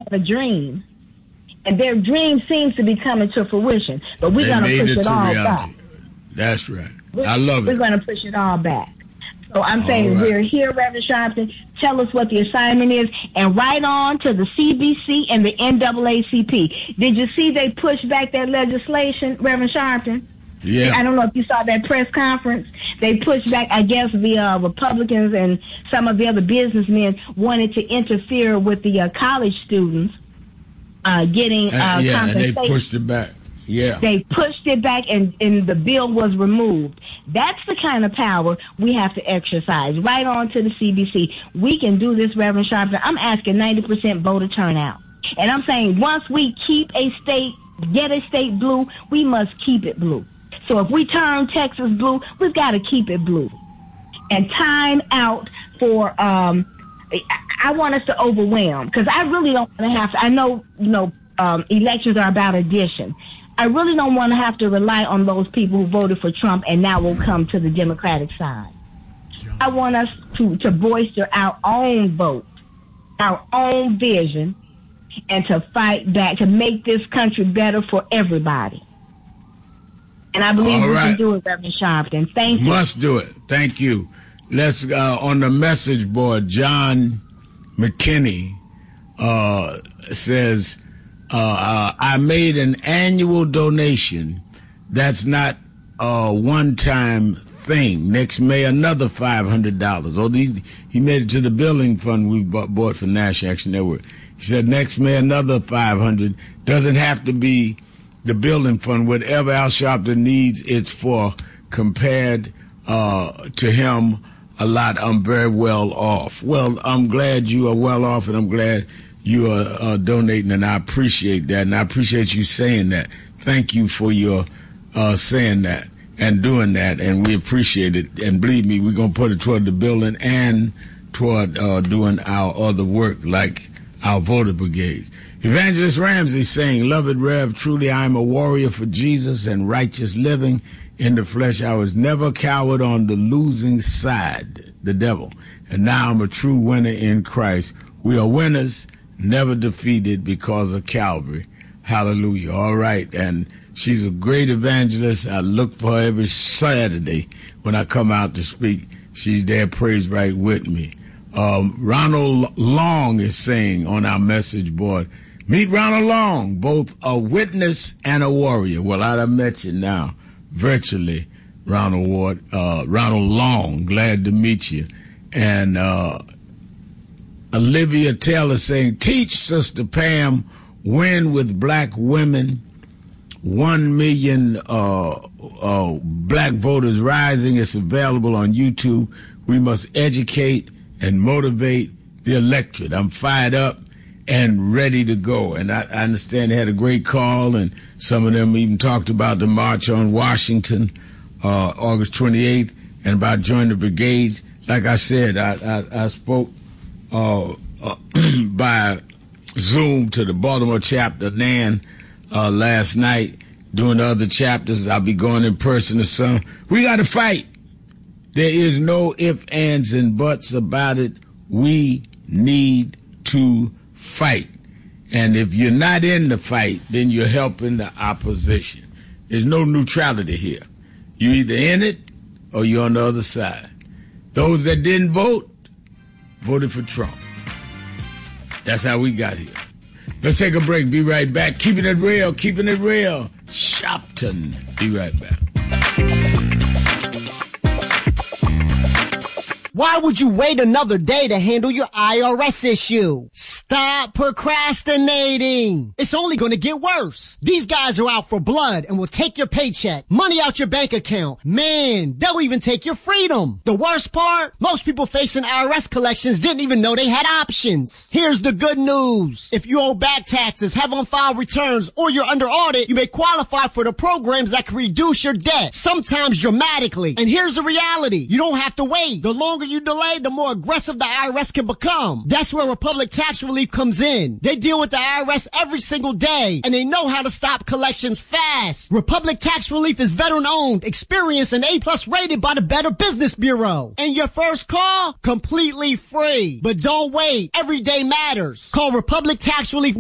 a dream. And their dream seems to be coming to fruition. But we're going to push it all back. That's right. I love it. We're going to push it all back. So I'm saying we're here, Reverend Sharpton. Tell us what the assignment is, and write on to the CBC and the NAACP. Did you see they pushed back that legislation, Reverend Sharpton? Yeah. I don't know if you saw that press conference. They pushed back, I guess, the Republicans and some of the other businessmen wanted to interfere with the college students getting compensation. And they pushed it back. Yeah. They pushed it back, and the bill was removed. That's the kind of power we have to exercise. Right on to the CBC. We can do this, Reverend Sharpton. I'm asking 90% voter turnout. And I'm saying once we keep a state, get a state blue, we must keep it blue. So if we turn Texas blue, we've got to keep it blue. And time out for, I want us to overwhelm, because I really don't want to have to, I know, elections are about addition. I really don't want to have to rely on those people who voted for Trump and now will come to the Democratic side. I want us to bolster our own vote, our own vision, and to fight back, to make this country better for everybody. And I believe we can do it, Reverend Sharpton. Thank you. Must do it. Thank you. Let's, on the message board, John McKinney says, I made an annual donation. That's not a one-time thing. Next May, another $500. He made it to the building fund we bought for National Action Network. He said next May, another $500. Doesn't have to be the building fund. Whatever Al Sharpton needs, it's for. Compared to him, a lot, I'm very well off. Well, I'm glad you are well off, and I'm glad you are donating, and I appreciate that, and I appreciate you saying that. Thank you for your saying that and doing that, and we appreciate it. And believe me, we're going to put it toward the building and toward doing our other work, like our voter brigades. Evangelist Ramsey saying, "Love it, Rev. Truly, I am a warrior for Jesus and righteous living in the flesh. I was never a coward on the losing side, the devil, and now I'm a true winner in Christ. We are winners, never defeated because of Calvary. Hallelujah." All right. And she's a great evangelist. I look for her every Saturday when I come out to speak. She's there, praise right with me. Ronald Long is saying on our message board, meet Ronald Long, both a witness and a warrior. Well, I met you now, virtually, Ronald Long. Glad to meet you. And Olivia Taylor saying, teach Sister Pam, win with black women, 1 million black voters rising. It's available on YouTube. We must educate and motivate the electorate. I'm fired up and ready to go. And I understand they had a great call, and some of them even talked about the March on Washington, August 28th, and about joining the brigades. Like I said, I spoke by Zoom to the Baltimore chapter, Nan, last night, doing the other chapters. I'll be going in person to some. We got to fight. There is no ifs, ands, and buts about it. We need to fight. And if you're not in the fight, then you're helping the opposition. There's no neutrality here. You're either in it or you're on the other side. Those that didn't vote, voted for Trump. That's how we got here. Let's take a break. Be right back. Keeping it real. Keeping it real. Sharpton. Be right back. Why would you wait another day to handle your IRS issue? Stop procrastinating. It's only going to get worse. These guys are out for blood and will take your paycheck, money out your bank account. Man, they'll even take your freedom. The worst part? Most people facing IRS collections didn't even know they had options. Here's the good news. If you owe back taxes, have on-file returns, or you're under audit, you may qualify for the programs that can reduce your debt, sometimes dramatically. And here's the reality. You don't have to wait. The longer you delay, the more aggressive the IRS can become. That's where Republic Tax Relief comes in. They deal with the IRS every single day, and they know how to stop collections fast. Republic Tax Relief is veteran-owned, experienced, and A+ rated by the Better Business Bureau. And your first call? Completely free. But don't wait. Every day matters. Call Republic Tax Relief